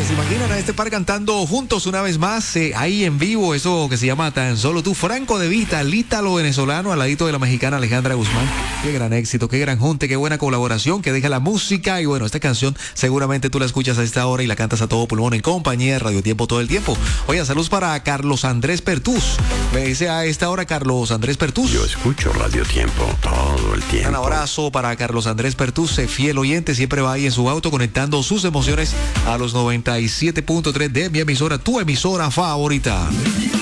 ¿Se imaginan a este par cantando juntos una vez más? Ahí en vivo, eso que se llama Tan Solo Tú. Franco De Vita, el ítalo venezolano, al ladito de la mexicana Alejandra Guzmán. Qué gran éxito, qué gran junte, qué buena colaboración, que deja la música. Y bueno, esta canción seguramente tú la escuchas a esta hora y la cantas a todo pulmón en compañía de Radio Tiempo todo el tiempo. Oye, saludos para Carlos Andrés Pertús. Me dice a esta hora Carlos Andrés Pertús. Yo escucho Radio Tiempo todo el tiempo. Un abrazo para Carlos Andrés Pertús, fiel oyente, siempre va ahí en su auto conectando sus emociones a los 97.3 de mi emisora, tu emisora favorita.